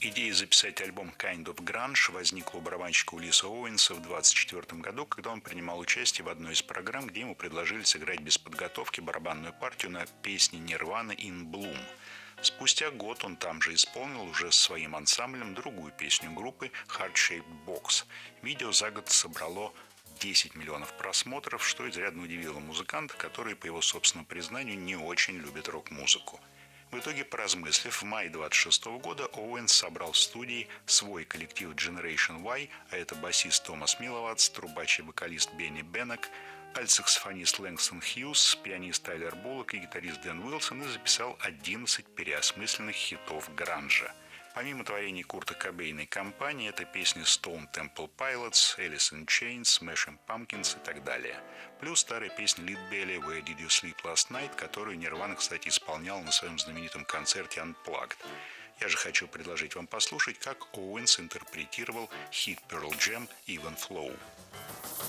Идея записать альбом Kind of Grunge возникла у барабанщика Улиса Оуэнса в 1924 году, когда он принимал участие в одной из программ, где ему предложили сыграть без подготовки барабанную партию на песне Нирваны «In Bloom». Спустя год он там же исполнил уже с своим ансамблем другую песню группы «Heart Shaped Box». Видео за год собрало 10 миллионов просмотров, что изрядно удивило музыканта, который, по его собственному признанию, не очень любит рок-музыку. В итоге, поразмыслив, в мае 26 года Оуэнс собрал в студии свой коллектив Generation Y, а это басист Томас Милловатс, трубач и вокалист Бенни Беннек, альт-саксофонист Лэнгстон Хьюз, пианист Тайлер Буллок и гитарист Дэн Уилсон, и записал 11 переосмысленных хитов гранжа. Помимо творений Курта Кобейна и компании, это песни Stone Temple Pilots, Alice in Chains, Smashing Pumpkins и так далее. Плюс старая песня Lead Belly «Where Did You Sleep Last Night», которую Нирвана, кстати, исполнял на своем знаменитом концерте Unplugged. Я же хочу предложить вам послушать, как Оуэнс интерпретировал хит Pearl Jam «Even Flow».